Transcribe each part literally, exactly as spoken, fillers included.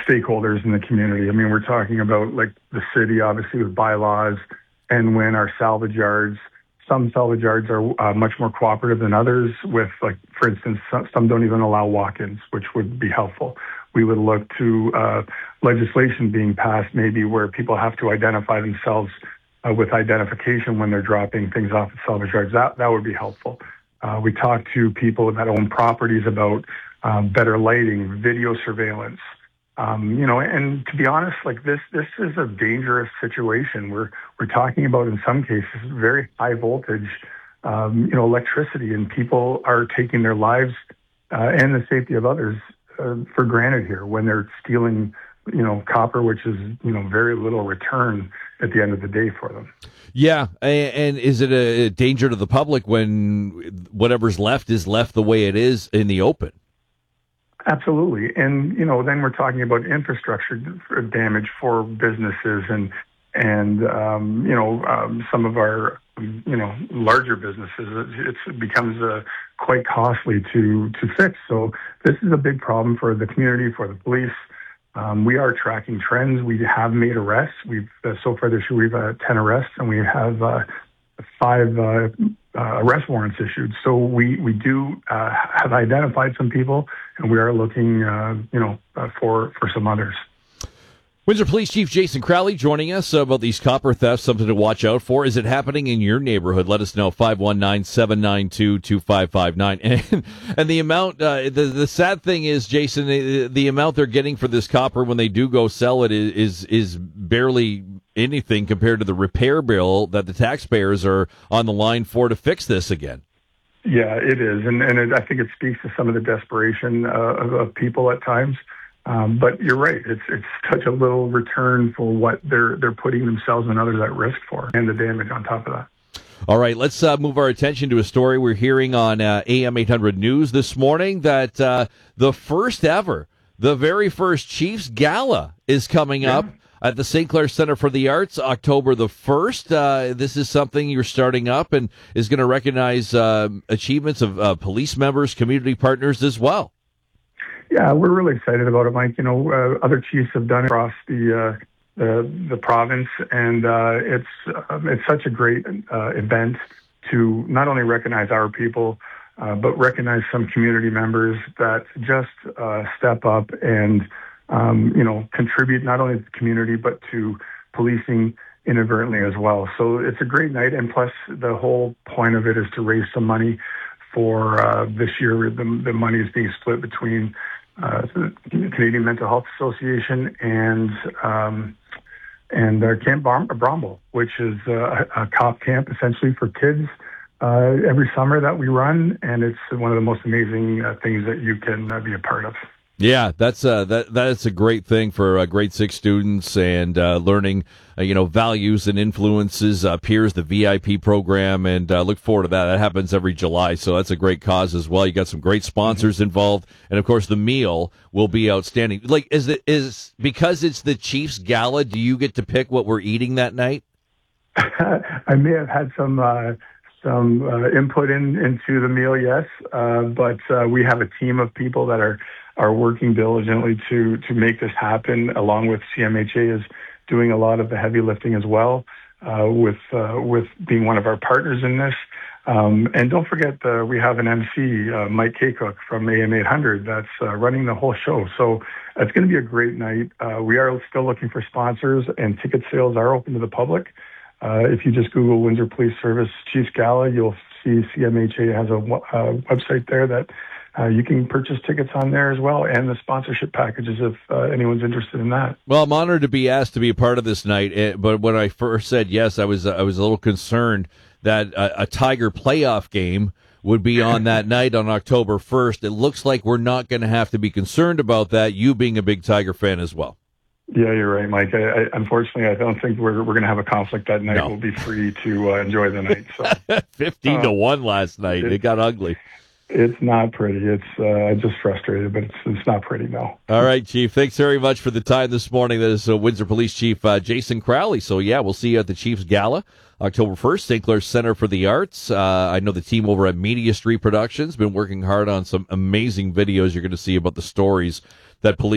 stakeholders in the community. I mean, we're talking about like the city, obviously with bylaws, and when our salvage yards, some salvage yards are uh, much more cooperative than others with, like, for instance, some, some don't even allow walk-ins, which would be helpful. We would look to uh, legislation being passed maybe where people have to identify themselves uh, with identification when they're dropping things off at salvage yards. That, that would be helpful. Uh, we talk to people that own properties about um, better lighting, video surveillance. Um, you know, and to be honest, like this, this is a dangerous situation. We're we're talking about in some cases very high voltage, um, you know, electricity, and people are taking their lives uh, and the safety of others uh, for granted here when they're stealing, you know, copper, which is, you know, very little return at the end of the day for them. Yeah, and is it a danger to the public when whatever's left is left the way it is in the open? Absolutely. And, you know, then we're talking about infrastructure damage for businesses and, and um, you know, um, some of our, you know, larger businesses. It's, it becomes uh, quite costly to, to fix. So this is a big problem for the community, for the police. Um, we are tracking trends. We have made arrests. We've uh, so far this year we've had ten arrests, and we have uh, five uh, uh, arrest warrants issued. So we we do uh, have identified some people, and we are looking, uh, you know, uh, for for some others. Windsor Police Chief Jason Crowley joining us about these copper thefts, something to watch out for. Is it happening in your neighborhood? Let us know, five one nine, seven nine two, two five five nine. And, and the amount, uh, the, the sad thing is, Jason, the, the amount they're getting for this copper when they do go sell it is, is, is barely anything compared to the repair bill that the taxpayers are on the line for to fix this again. Yeah, it is. And, and it, I think it speaks to some of the desperation uh, of, of people at times. Um, but you're right. It's it's such a little return for what they're they're putting themselves and others at risk for, and the damage on top of that. All right, let's uh, move our attention to a story we're hearing on uh, A M eight hundred News this morning that uh, the first ever, the very first Chiefs Gala is coming yeah. up at the Saint Clair Center for the Arts, October the first. Uh, this is something you're starting up and is going to recognize uh, achievements of uh, police members, community partners as well. Yeah, we're really excited about it, Mike. You know, uh, other chiefs have done it across the uh, the, the province, and uh, it's uh, it's such a great uh, event to not only recognize our people, uh, but recognize some community members that just uh, step up and um, you know contribute not only to the community but to policing inadvertently as well. So it's a great night, and plus the whole point of it is to raise some money for uh, this year. The, the money is being split between uh, the Canadian Mental Health Association and um, and uh, Camp Bromwell, which is uh, a cop camp essentially for kids uh, every summer that we run, and it's one of the most amazing uh, things that you can uh, be a part of. Yeah, that's uh, that that is a great thing for uh, grade six students and uh, learning, uh, you know, values and influences. Uh, peers, the V I P program, and uh, look forward to that. That happens every July, so that's a great cause as well. You got some great sponsors involved, and of course, the meal will be outstanding. Like, is it is because it's the Chiefs Gala? Do you get to pick what we're eating that night? I may have had some. Uh... Some uh, input in, into the meal, yes, uh, but uh, we have a team of people that are, are working diligently to to make this happen. Along with C M H A is doing a lot of the heavy lifting as well, uh, with uh, with being one of our partners in this. Um, and don't forget, uh, we have an M C, uh, Mike Kaycook from A M eight hundred, that's uh, running the whole show. So it's going to be a great night. Uh, we are still looking for sponsors, and ticket sales are open to the public. Uh, if you just Google Windsor Police Service Chiefs Gala, you'll see C M H A has a uh, website there that uh, you can purchase tickets on there as well, and the sponsorship packages if uh, anyone's interested in that. Well, I'm honored to be asked to be a part of this night, but when I first said yes, I was I was a little concerned that a, a Tiger playoff game would be on that night on October first. It looks like we're not going to have to be concerned about that, you being a big Tiger fan as well. Yeah, you're right, Mike. I, I, unfortunately, I don't think we're we're going to have a conflict that night. No. We'll be free to uh, enjoy the night. So. Fifteen uh, to one last night. It, it got ugly. It's not pretty. It's uh, just frustrated, but it's it's not pretty, no. All right, Chief. Thanks very much for the time this morning. That is uh, Windsor Police Chief uh, Jason Crowley. So yeah, we'll see you at the Chiefs Gala October first, Saint Clair Center for the Arts. Uh, I know the team over at Media Street Productions been working hard on some amazing videos. You're going to see about the stories that police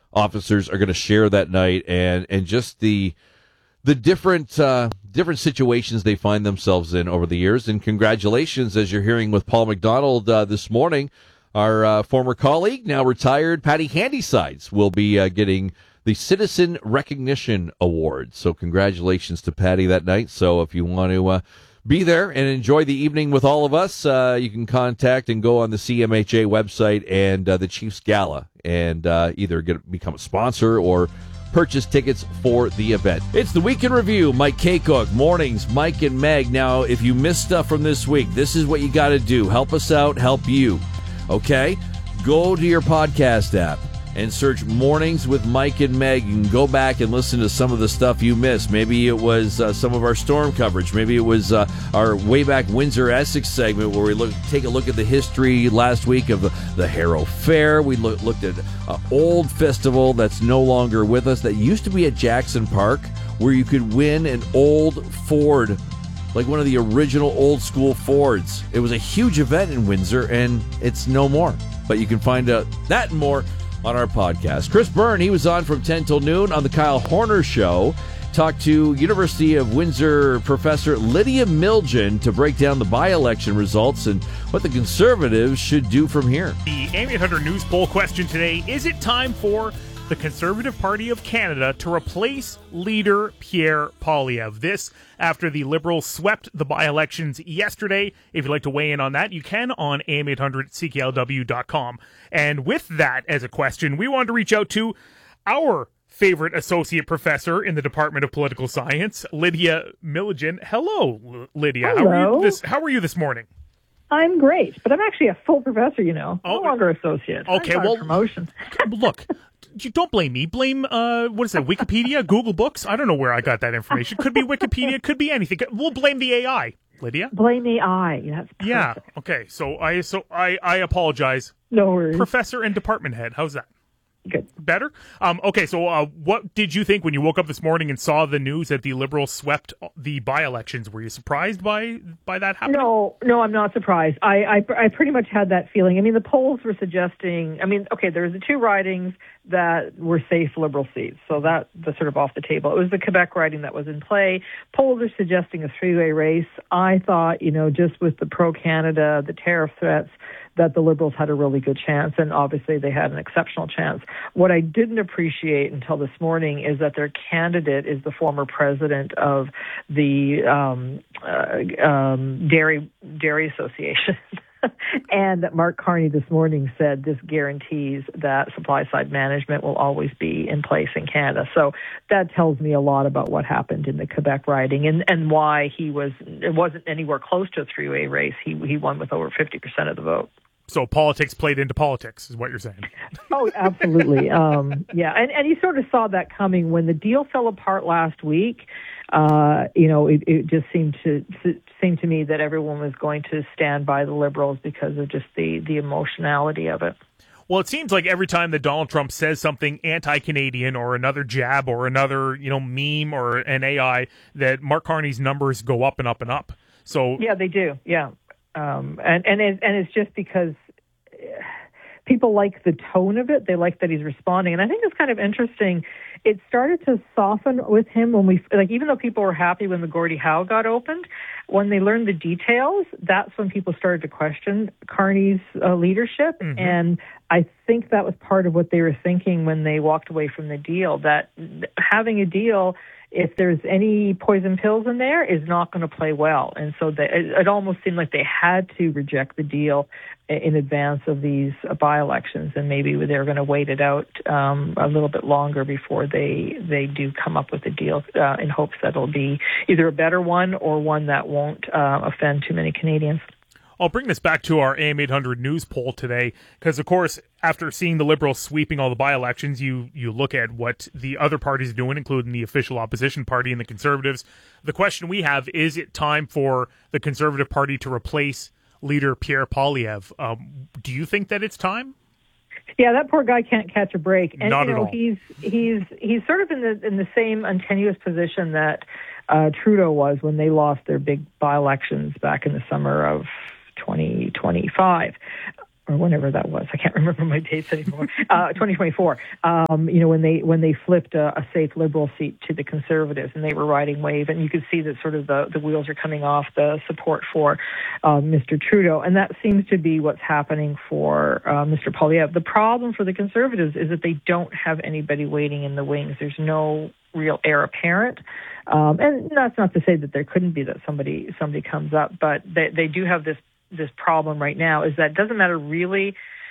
officers are going to share that night, and, and just the the different uh, different situations they find themselves in over the years. And congratulations, as you're hearing with Paul McDonald uh, this morning, our uh, former colleague, now retired, Patty Handysides, will be uh, getting the Citizen Recognition Award. So congratulations to Patty that night. So if you want to uh, be there and enjoy the evening with all of us, uh, you can contact and go on the C M H A website and uh, the Chiefs Gala and uh, either get become a sponsor or purchase tickets for the event. It's the Week in Review. Mike Kaycook, mornings, Mike and Meg. Now, if you missed stuff from this week, this is what you got to do. Help us out, help you. Okay? Go to your podcast app and search Mornings with Mike and Meg. You can go back and listen to some of the stuff you missed. Maybe it was uh, some of our storm coverage. Maybe it was uh, our way back Windsor Essex segment where we look, take a look at the history last week of the, the Harrow Fair. We look, looked at an old festival that's no longer with us that used to be at Jackson Park where you could win an old Ford, like one of the original old school Fords. It was a huge event in Windsor, and it's no more. But you can find out that and more on our podcast. Chris Byrne, he was on from ten till noon on the Kyle Horner Show. Talked to University of Windsor professor Lydia Milgen to break down the by-election results and what the Conservatives should do from here. The A M eight hundred News Poll question today, is it time for the Conservative Party of Canada to replace leader Pierre Poilievre? This after the Liberals swept the by-elections yesterday. If you'd like to weigh in on that, you can on A M eight hundred C K L W dot com. And with that as a question, we wanted to reach out to our favorite associate professor in the Department of Political Science, Lydia Milgen. Hello, Lydia. Hello. How are you this, how are you this morning? I'm great, but I'm actually a full professor, you know. Oh, no longer associate. Okay, I'm well, promotion. Look, you don't blame me. Blame, uh, what is that, Wikipedia, Google Books? I don't know where I got that information. Could be Wikipedia, could be anything. We'll blame the A I, Lydia. Blame the I. That's perfect. Yeah, okay, so I so I, I apologize. No worries. Professor and department head, how's that? Good. Better? Um, okay, so uh, what did you think when you woke up this morning and saw the news that the Liberals swept the by-elections? Were you surprised by by that happening? No, no, I'm not surprised. I, I, I pretty much had that feeling. I mean, the polls were suggesting, I mean, okay, there's the two ridings that were safe Liberal seats, so that was sort of off the table. It was the Quebec riding that was in play. Polls are suggesting a three-way race. I thought, you know, just with the pro-Canada, the tariff threats, that the Liberals had a really good chance, and obviously they had an exceptional chance. What I didn't appreciate until this morning is that their candidate is the former president of the um, uh, um, Dairy Dairy Association. And that Mark Carney this morning said this guarantees that supply-side management will always be in place in Canada. So that tells me a lot about what happened in the Quebec riding and, and why he was it wasn't anywhere close to a three-way race. He he won with over fifty percent of the vote. So politics played into politics, is what you're saying. Oh, absolutely. um, yeah, and, and you sort of saw that coming when the deal fell apart last week. Uh, you know, it, it just seemed to, to seemed to me that everyone was going to stand by the Liberals because of just the, the emotionality of it. Well, it seems like every time that Donald Trump says something anti-Canadian or another jab or another, you know, meme or an A I, that Mark Carney's numbers go up and up and up. So yeah, they do. Yeah. Um, and and it, and it's just because people like the tone of it. They like that he's responding, and I think it's kind of interesting. It started to soften with him when we like, even though people were happy when the Gordie Howe got opened, when they learned the details, that's when people started to question Carney's uh, leadership, mm-hmm. and I think that was part of what they were thinking when they walked away from the deal. That having a deal, if there's any poison pills in there, is not going to play well. And so they, it, it almost seemed like they had to reject the deal in advance of these uh, by-elections, and maybe they were going to wait it out um, a little bit longer before they they do come up with a deal uh, in hopes that it'll be either a better one or one that won't uh, offend too many Canadians. I'll bring this back to our A M eight hundred news poll today, because, of course, after seeing the Liberals sweeping all the by-elections, you, you look at what the other parties are doing, including the official opposition party and the Conservatives. The question we have, is it time for the Conservative Party to replace leader Pierre Poilievre? Um, do you think that it's time? Yeah, that poor guy can't catch a break. And, Not you know, at all. He's he's he's sort of in the in the same tenuous position that uh, Trudeau was when they lost their big by-elections back in the summer of twenty twenty-five. or whenever that was. I can't remember my dates anymore. Uh, twenty twenty-four. Um, you know, when they when they flipped a, a safe Liberal seat to the Conservatives, and they were riding wave, and you could see that sort of the, the wheels are coming off the support for uh, Mister Trudeau, and that seems to be what's happening for uh, Mister Poilievre. The problem for the Conservatives is that they don't have anybody waiting in the wings. There's no real heir apparent. Um, and that's not to say that there couldn't be that somebody somebody comes up, but they, they do have this this problem right now, is that it doesn't matter really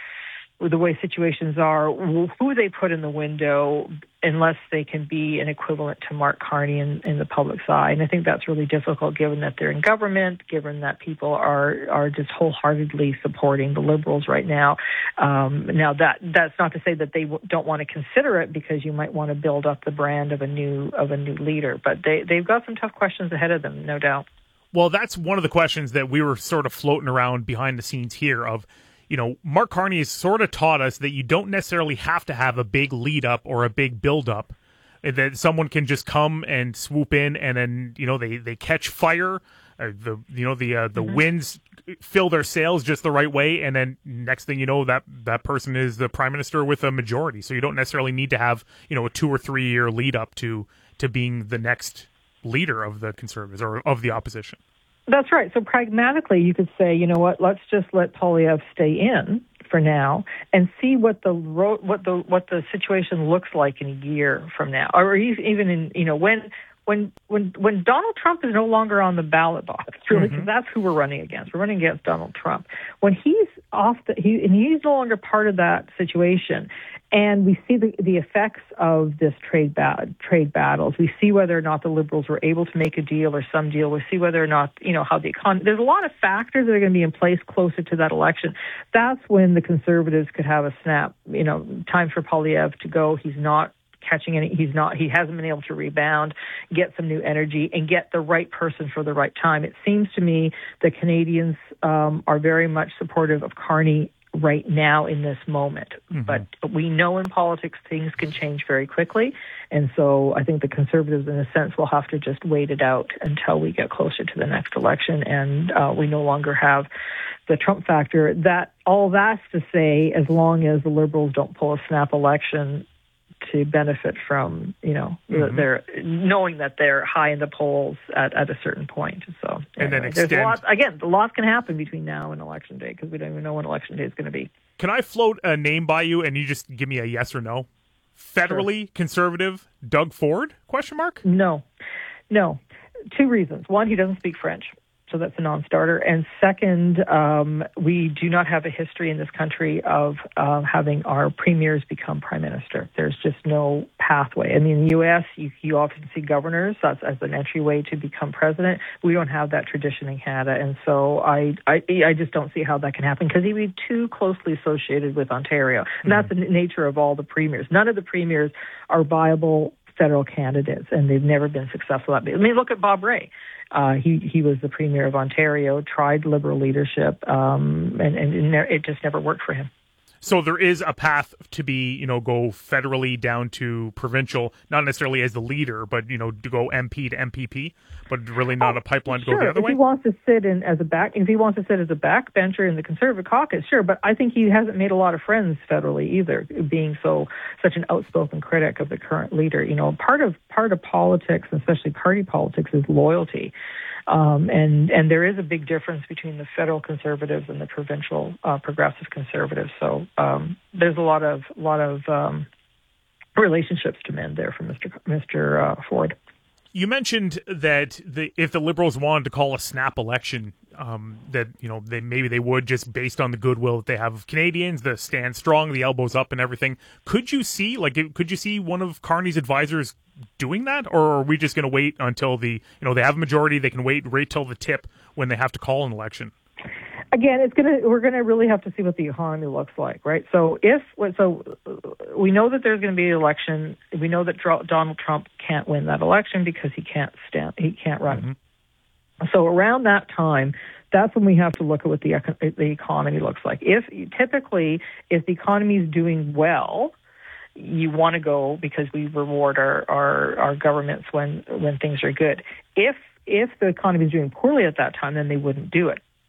the way situations are, who they put in the window, unless they can be an equivalent to Mark Carney in, in the public's eye. And I think that's really difficult given that they're in government, given that people are, are just wholeheartedly supporting the Liberals right now. Um, now, that that's not to say that they w- don't want to consider it, because you might want to build up the brand of a new of a new leader. But they, they've got some tough questions ahead of them, no doubt. Well, that's one of the questions that we were sort of floating around behind the scenes here of, you know, Mark Carney has sort of taught us that you don't necessarily have to have a big lead up or a big build up, that someone can just come and swoop in and then, you know, they, they catch fire, uh, the, you know, the, uh, the mm-hmm. winds fill their sails just the right way. And then next thing you know, that, that person is the prime minister with a majority. So you don't necessarily need to have, you know, a two or three year lead up to, to being the next leader of the Conservatives or of the opposition. That's right. So pragmatically, you could say, you know what, let's just let Poilievre stay in for now and see what the ro- what the what the situation looks like in a year from now, or even in, you know, when when when when Donald Trump is no longer on the ballot box, really, because mm-hmm. that's who we're running against. We're running against Donald Trump. When he's off the, he and he's no longer part of that situation. And we see the, the effects of this trade ba- trade battles. We see whether or not the Liberals were able to make a deal or some deal. We see whether or not, you know, how the economy. There's a lot of factors that are going to be in place closer to that election. That's when the Conservatives could have a snap. You know, time for Poilievre to go. He's not catching any. He's not. He hasn't been able to rebound, get some new energy, and get the right person for the right time. It seems to me that Canadians um, are very much supportive of Carney right now in this moment. Mm-hmm. But we know in politics things can change very quickly. And so I think the Conservatives, in a sense, will have to just wait it out until we get closer to the next election and uh, we no longer have the Trump factor. That all that's to say, as long as the Liberals don't pull a snap election to benefit from, you know, mm-hmm. their knowing that they're high in the polls at, at a certain point. So, and anyway, then extend. There's a lot, again, a lot can happen between now and election day because we don't even know when election day is going to be. Can I float a name by you and you just give me a yes or no? Federally sure. conservative Doug Ford? Question mark? No, no. Two reasons. One, he doesn't speak French. So that's a non-starter. And second, um, we do not have a history in this country of uh, having our premiers become prime minister. There's just no pathway. I mean, in the U S, you, you often see governors as, as an entryway to become president. We don't have that tradition in Canada. And so I, I, I just don't see how that can happen because he'd be too closely associated with Ontario. And that's the nature of all the premiers. None of the premiers are viable federal candidates, and they've never been successful at it. I mean, look at Bob Rae. Uh, he he was the premier of Ontario, tried Liberal leadership, um, and, and it, ne- it just never worked for him. So there is a path to be, you know, go federally down to provincial, not necessarily as the leader, but, you know, to go M P to M P P, but really not oh, a pipeline to sure. go the other if way? If he wants to sit in as a back, if he wants to sit as a backbencher in the Conservative caucus, sure. But I think he hasn't made a lot of friends federally either, being so such an outspoken critic of the current leader. You know, part of part of politics, especially party politics, is loyalty. Um, and, and there is a big difference between the federal Conservatives and the provincial uh, progressive Conservatives. So um, there's a lot of lot of um, relationships to mend there for Mister Mister Uh, Ford. You mentioned that the, if the Liberals wanted to call a snap election, um, that you know they maybe they would, just based on the goodwill that they have of Canadians, the stand strong, the elbows up, and everything. Could you see like could you see one of Carney's advisors doing that, or are we just going to wait until the you know they have a majority, they can wait right till the tip when they have to call an election? Again, it's gonna we're gonna really have to see what the economy looks like, right? So if so, we know that there's going to be an election. We know that Donald Trump can't win that election because he can't stand he can't run. Mm-hmm. So around that time, that's when we have to look at what the the economy looks like. If typically, if the economy is doing well, you want to go because we reward our, our, our governments when when things are good. If if the economy is doing poorly at that time, then they wouldn't do it.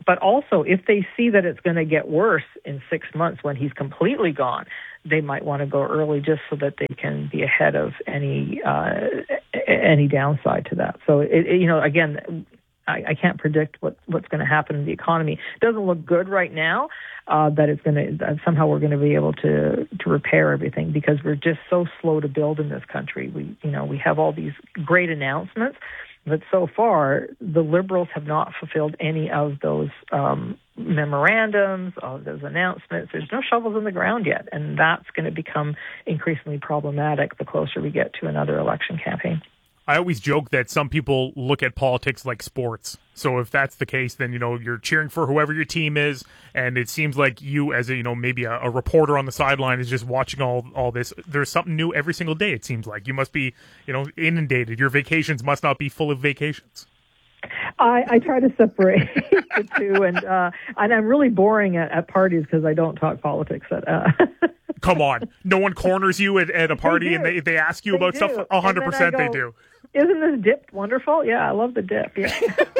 but also, if they see that it's going to get worse in six months when he's completely gone, they might want to go early just so that they can be ahead of any uh, any downside to that. So, it, it, you know, again, I, I can't predict what, what's going to happen in the economy. It doesn't look good right now uh, that it's going to that somehow we're going to be able to to repair everything, because we're just so slow to build in this country. We you know we have all these great announcements, but so far the Liberals have not fulfilled any of those um, memorandums, of those announcements. There's no shovels in the ground yet, and that's going to become increasingly problematic the closer we get to another election campaign. I always joke that some people look at politics like sports. So if that's the case, then, you know, you're cheering for whoever your team is, and it seems like you, as a, you know, maybe a, a reporter on the sideline, is just watching all all this. There's something new every single day, it seems like. You must be, you know, inundated. Your vacations must not be full of vacations. I, I try to separate the two, and uh, and I'm really boring at, at parties because I don't talk politics. At uh... Come on, no one corners you at, at a party they and they they ask you they about do. stuff. A hundred percent, they do. Isn't this dip wonderful? Yeah, I love the dip. Yeah.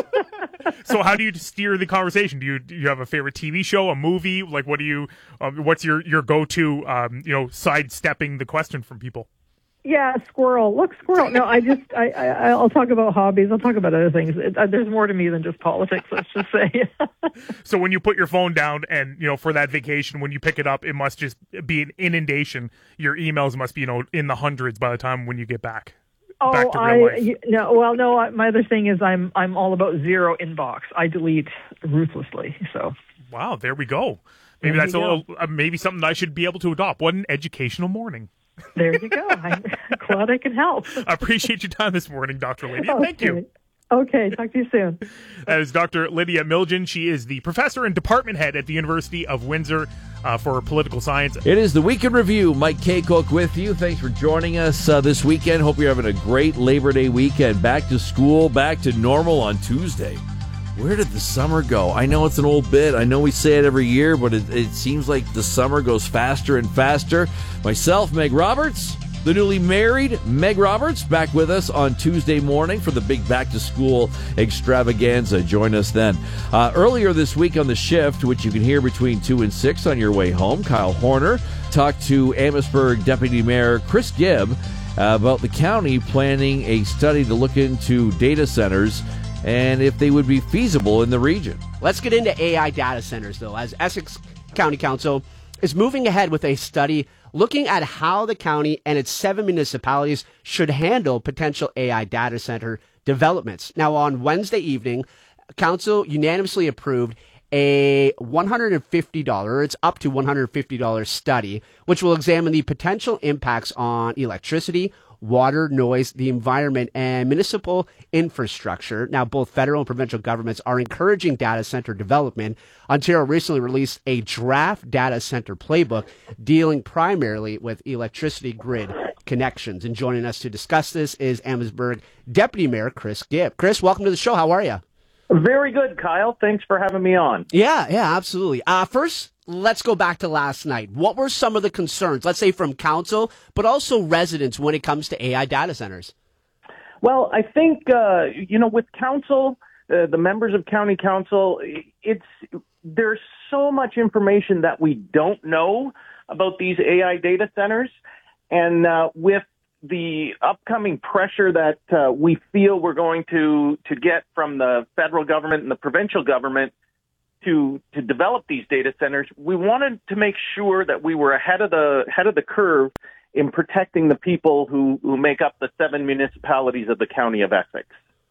So how do you steer the conversation? Do you do you have a favorite T V show, a movie? Like, what do you? Um, what's your your go to? Um, you know, sidestepping the question from people. Yeah, squirrel. Look, squirrel. No, I just, I, I, I'll talk about hobbies. I'll talk about other things. It, uh, there's more to me than just politics, let's just say. So when you put your phone down and, you know, for that vacation, when you pick it up, it must just be an inundation. Your emails must be, you know, in the hundreds by the time when you get back. Oh, back to real I, life. you, no, well, no, I, my other thing is I'm, I'm all about zero inbox. I delete ruthlessly, so. Wow, there we go. Maybe there that's a little, uh, maybe something I should be able to adopt. What an educational morning. There you go. I'm glad I can help. I appreciate your time this morning, Doctor Lydia. Okay. Thank you. Okay, talk to you soon. That is Doctor Lydia Miljan. She is the professor and department head at the University of Windsor uh, for political science. It is the Weekend Review. Mike Kaycock with you. Thanks for joining us uh, this weekend. Hope you're having a great Labor Day weekend. Back to school, back to normal on Tuesday. Where did the summer go? I know it's an old bit. I know we say it every year, but it, it seems like the summer goes faster and faster. Myself, Meg Roberts, the newly married Meg Roberts, back with us on Tuesday morning for the big back-to-school extravaganza. Join us then. Uh, earlier this week on The Shift, which you can hear between two and six on your way home, Kyle Horner talked to Amherstburg Deputy Mayor Chris Gibb uh, about the county planning a study to look into data centers and if they would be feasible in the region. Let's get into A I data centers, though, as Essex County Council is moving ahead with a study looking at how the county and its seven municipalities should handle potential A I data center developments. Now, on Wednesday evening, Council unanimously approved a one hundred fifty dollars, it's up to one hundred fifty dollars study, which will examine the potential impacts on electricity, water, noise, the environment, and municipal infrastructure. Now, both federal and provincial governments are encouraging data center development. Ontario recently released a draft data center playbook dealing primarily with electricity grid connections. And joining us to discuss this is Amherstburg Deputy Mayor Chris Gibb. Chris, welcome to the show. How are you? Very good, Kyle. Thanks for having me on. Yeah, yeah, absolutely. Uh, first, let's go back to last night. What were some of the concerns, let's say from council, but also residents when it comes to A I data centers? Well, I think, uh, you know, with council, uh, the members of county council, it's there's so much information that we don't know about these A I data centers. And uh, with the upcoming pressure that uh, we feel we're going to, to get from the federal government and the provincial government to to develop these data centers, we wanted to make sure that we were ahead of the ahead of the curve in protecting the people who, who make up the seven municipalities of the county of Essex.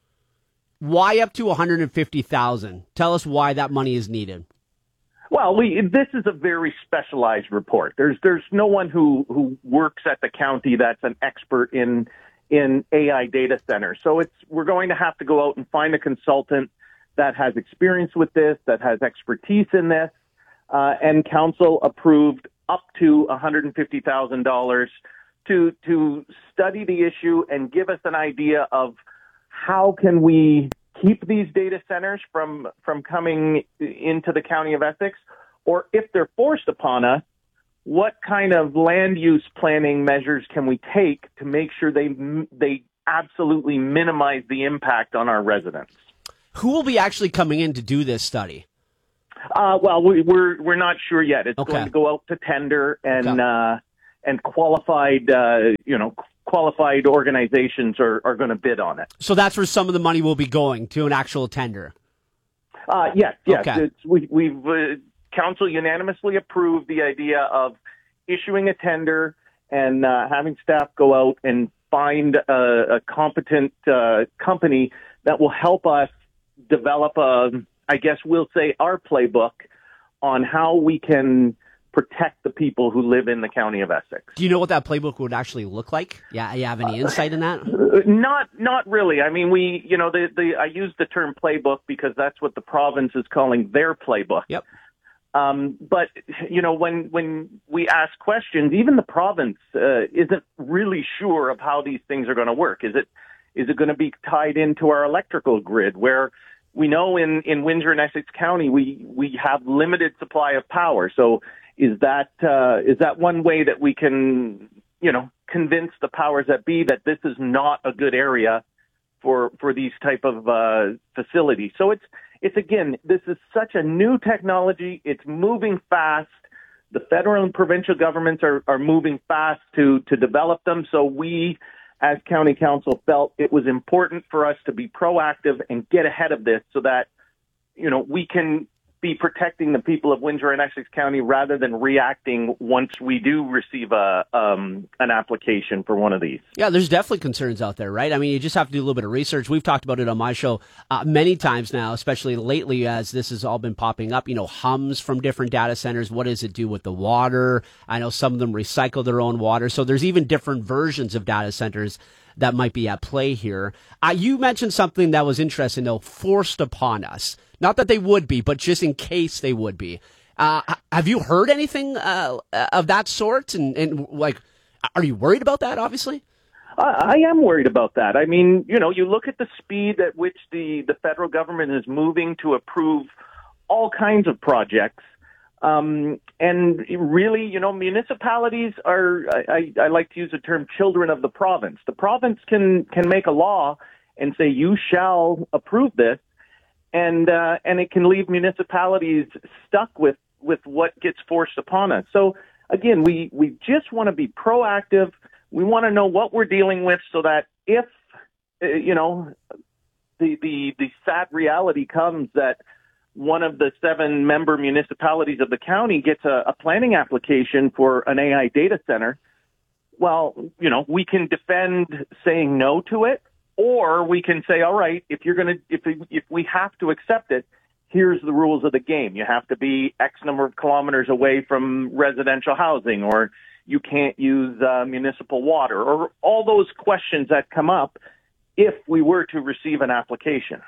Why up to one hundred fifty thousand dollars? Tell us why that money is needed. Well, we, this is a very specialized report. There's there's no one who, who works at the county that's an expert in in A I data centers. So it's we're going to have to go out and find a consultant that has experience with this, that has expertise in this, uh, and council approved up to one hundred fifty thousand dollars to to study the issue and give us an idea of how can we keep these data centers from from coming into the county of Essex, or if they're forced upon us, what kind of land use planning measures can we take to make sure they they absolutely minimize the impact on our residents? Who will be actually coming in to do this study? Uh, well, we, we're we're not sure yet. It's Okay. going to go out to tender, and Okay. uh, and qualified, uh, you know, qualified organizations are, are going to bid on it. So that's where some of the money will be going, to an actual tender. Uh, yes, yes. Okay. It's, we, we've uh, council unanimously approved the idea of issuing a tender and uh, having staff go out and find a, a competent uh, company that will help us develop a, I guess we'll say, our playbook on how we can protect the people who live in the county of Essex. Do you know what that playbook would actually look like? Yeah, you have any insight in that? Uh, Not, not really. I mean, we, you know, the, the, I use the term playbook because that's what the province is calling their playbook. Yep. Um, but, you know, when, when we ask questions, even the province uh, isn't really sure of how these things are going to work. Is it, is it going to be tied into our electrical grid, where we know in, in Windsor and Essex County, we, we have limited supply of power. So is that, uh, is that one way that we can, you know, convince the powers that be that this is not a good area for, for these type of, uh, facilities? So it's, it's again, this is such a new technology. It's moving fast. The federal and provincial governments are, are moving fast to, to develop them. So we, as county council, felt it was important for us to be proactive and get ahead of this so that, you know, we can be protecting the people of Windsor and Essex County rather than reacting once we do receive a um, an application for one of these. Yeah, there's definitely concerns out there, right? I mean, you just have to do a little bit of research. We've talked about it on my show uh, many times now, especially lately as this has all been popping up. You know, hums from different data centers. What does it do with the water? I know some of them recycle their own water. So there's even different versions of data centers that might be at play here. Uh, you mentioned something that was interesting, though, forced upon us. Not that they would be, but just in case they would be. Uh, have you heard anything uh, of that sort? And, and, like, are you worried about that, obviously? I, I am worried about that. I mean, you know, you look at the speed at which the, the federal government is moving to approve all kinds of projects. Um, and really, you know, municipalities are, I, I, I like to use the term children of the province. The province can, can make a law and say, you shall approve this. And, uh, and it can leave municipalities stuck with, with what gets forced upon us. So again, we, we just want to be proactive. We want to know what we're dealing with so that if, uh, you know, the, the, the sad reality comes that one of the seven member municipalities of the county gets a, a planning application for an A I data center, well, you know, we can defend saying no to it, or we can say, all right, if you're going to, if if we have to accept it, here's the rules of the game. You have to be X number of kilometers away from residential housing, or you can't use uh, municipal water, or all those questions that come up if we were to receive an application.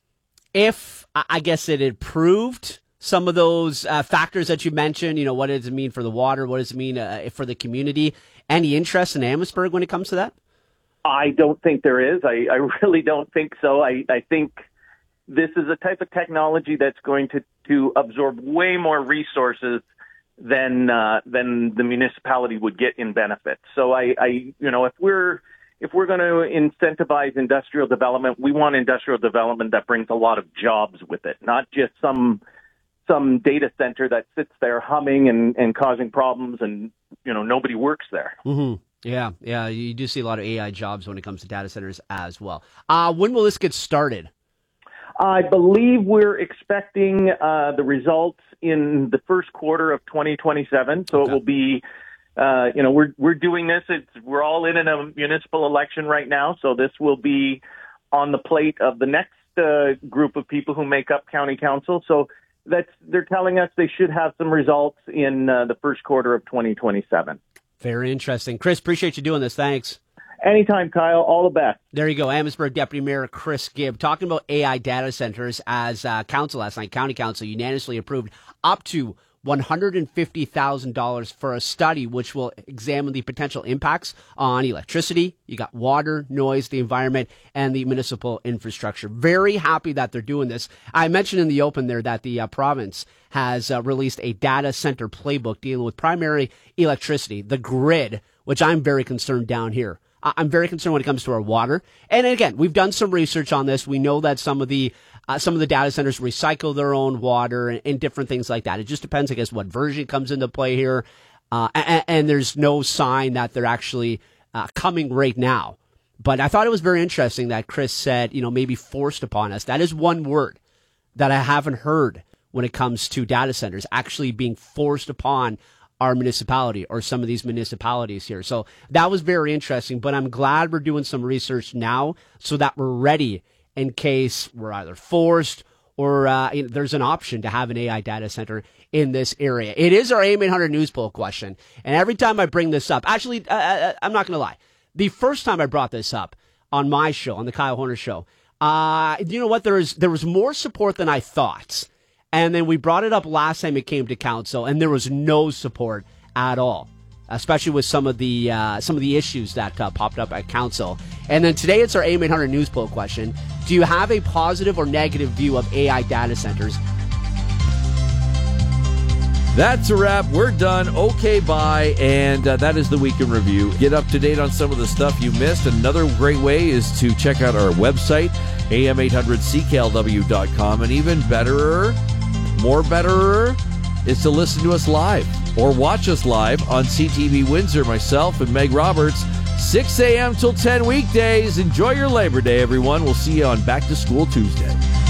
If, I guess, it had proved some of those uh, factors that you mentioned, you know, what does it mean for the water? What does it mean uh, for the community? Any interest in Amherstburg when it comes to that? I don't think there is. I, I really don't think so. I, I think this is a type of technology that's going to, to absorb way more resources than uh, than the municipality would get in benefits. So I, I you know, if we're if we're going to incentivize industrial development, we want industrial development that brings a lot of jobs with it, not just some some data center that sits there humming and, and causing problems and, you know, nobody works there. Mm-hmm. Yeah, yeah, you do see a lot of A I jobs when it comes to data centers as well. Uh, when will this get started? I believe we're expecting uh, the results in the first quarter of twenty twenty-seven. So Okay. it will be, uh, you know, we're we're doing this. It's we're all in a municipal election right now, so this will be on the plate of the next uh, group of people who make up county council. So that's they're telling us they should have some results in uh, the first quarter of twenty twenty-seven. Very interesting. Chris, appreciate you doing this. Thanks. Anytime, Kyle. All the best. There you go. Amherstburg Deputy Mayor Chris Gibb talking about A I data centers as uh, council last night, county council unanimously approved up to one hundred fifty thousand dollars for a study which will examine the potential impacts on electricity, you got water, noise, the environment, and the municipal infrastructure. Very happy that they're doing this. I mentioned in the open there that the uh, province has uh, released a data center playbook dealing with primary electricity, the grid, which I'm very concerned down here. I'm very concerned when it comes to our water. And again, we've done some research on this. We know that some of the Uh, some of the data centers recycle their own water and, and different things like that. It just depends, I guess, what version comes into play here. Uh, and, and there's no sign that they're actually uh, coming right now. But I thought it was very interesting that Chris said, you know, maybe forced upon us. That is one word that I haven't heard when it comes to data centers actually being forced upon our municipality or some of these municipalities here. So that was very interesting. But I'm glad we're doing some research now so that we're ready in case we're either forced or uh, you know, there's an option to have an A I data center in this area. It is our A M eight hundred News Poll question. And every time I bring this up, actually, uh, I'm not going to lie. The first time I brought this up on my show, on the Kyle Horner Show, uh, you know what? There was, there was more support than I thought. And then we brought it up last time it came to council, and there was no support at all, especially with some of the uh, some of the issues that uh, popped up at council. And then today it's our A M eight hundred News Poll question. Do you have a positive or negative view of A I data centers? That's a wrap. We're done. Okay, bye. And uh, that is the Week in Review. Get up to date on some of the stuff you missed. Another great way is to check out our website, A M eight hundred C K L W dot com. And even betterer, more betterer, is to listen to us live or watch us live on C T V Windsor. Myself and Meg Roberts, six a.m. till ten weekdays. Enjoy your Labor Day, everyone. We'll see you on Back to School Tuesday.